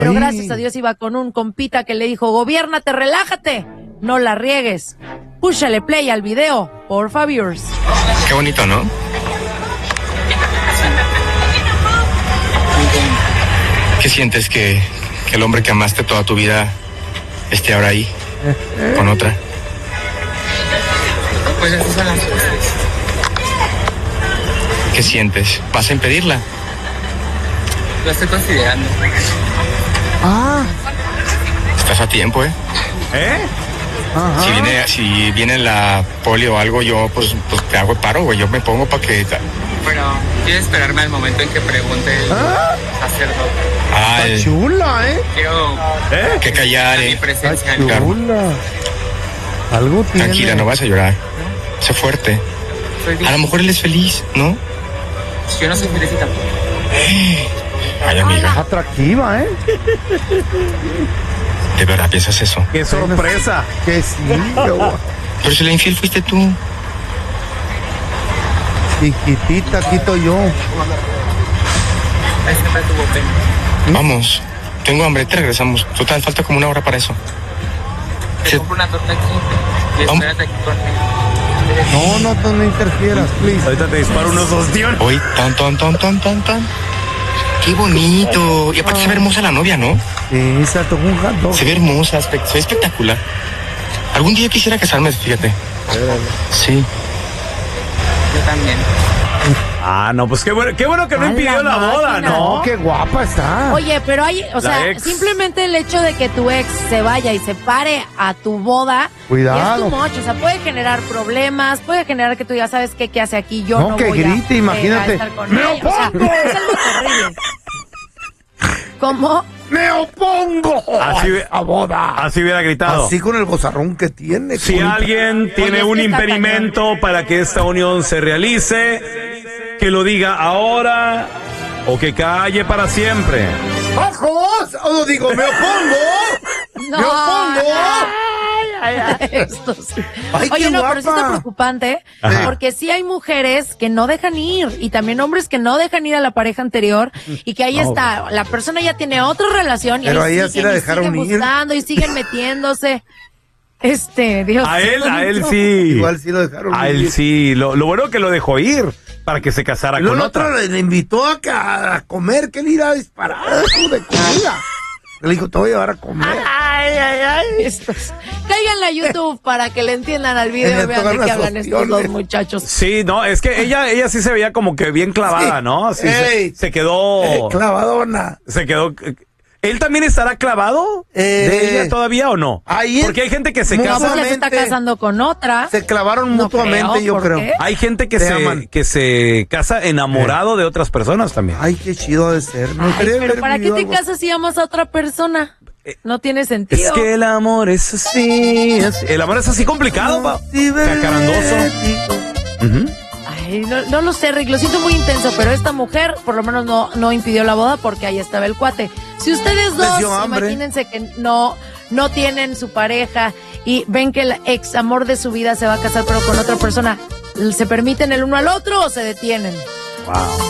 Pero gracias a Dios iba con un compita que le dijo, gobiérnate, relájate, no la riegues. Púchale play al video, por favor. Qué bonito, ¿no? ¿Qué sientes que el hombre que amaste toda tu vida esté ahora ahí, con otra? Pues así son las cosas. ¿Qué sientes? ¿Vas a impedirla? Lo estoy considerando. Estás a tiempo, ¿eh? Ajá. Si viene la poli o algo, yo pues te hago paro, güey. Yo me pongo para que... Pero quiero esperarme al momento en que pregunte el sacerdote. Está chula, Quiero que callar, mi presencia. Está chula. Algo tiene. Tranquila, no vas a llorar. Sé fuerte. A lo mejor él es feliz, ¿no? Yo no soy feliz tampoco. Ay, amiga. Atractiva, ¿De verdad piensas eso? ¡Qué sorpresa! Que sí, Pero si la infiel fuiste tú. chiquitita, quito yo. Ahí se me tuvo pena. Vamos. Tengo hambre, te regresamos. Total, falta como 1 hora para eso. Te compro una torta aquí. Y espérate aquí conmigo. No interfieras, please. Ahorita te disparo unos ostiones. Hoy, tan. Qué bonito. Y aparte se ve hermosa la novia, ¿no? Sí, se tocó un hot dog. Se ve hermosa, se ve espectacular. Algún día quisiera casarme, fíjate. Sí. Yo también. No, pues qué bueno que no impidió la boda, ¿no? No, qué guapa está. Oye, pero simplemente el hecho de que tu ex se vaya y se pare a tu boda, Cuidado. es too much, o sea, puede generar problemas, puede generar que tú ya sabes qué hace aquí, yo no que voy grite, a imagínate. estar con ¡Me ella. O sea, opongo! es algo terrible. ¿Cómo? ¡Me opongo a boda! Así hubiera gritado. Así con el gozarrón que tiene. Si alguien tiene es un que está impedimento para que esta unión se realice, que lo diga ahora o que calle para siempre. ¡Ojos! O digo, ¡me opongo! No. ¡Me opongo! Estos. Ay, Oye, qué no, guapa. pero sí está preocupante, Ajá. porque sí hay mujeres que no dejan ir, y también hombres que no dejan ir a la pareja anterior, y que ahí está, la persona ya tiene otra relación, Pero y a ella sí la dejaron siguen ir. buscando, y siguen metiéndose. Dios. A él sí. Igual sí lo dejaron A él ir. sí. Lo bueno que lo dejó ir para que se casara Y luego con el otro otra. le invitó a comer, que él irá a disparar de comida. Le dijo, te voy a llevar a comer. Estos. Cáiganle a YouTube para que le entiendan al video Me y vean de tocan qué las hablan estos opciones. dos muchachos. Sí, no, es que ella sí se veía como que bien clavada, Sí. ¿no? Sí, Ey. se quedó. Clavadona. Se quedó. ¿Él también estará clavado de ella todavía o no? ahí Porque hay gente que se no, No, casa. pues ya se está Mutuamente. casando con otra. Se clavaron No mutuamente, creo, yo ¿por creo. qué? Hay gente que Se aman. se casa enamorado de otras personas también. Ay, qué chido de ser. Me Ay, gustaría pero haber ¿para qué vivido te algo. casas si amas a otra persona? No tiene sentido. Es que el amor es así. El amor es así complicado, pa. Cacarandoso. Ujú. Ay, no lo sé, Rick, lo siento muy intenso, pero esta mujer por lo menos no impidió la boda porque ahí estaba el cuate. Si ustedes Les dos, dio hambre. imagínense que no tienen su pareja y ven que el ex amor de su vida se va a casar pero con otra persona, ¿se permiten el uno al otro o se detienen? Wow.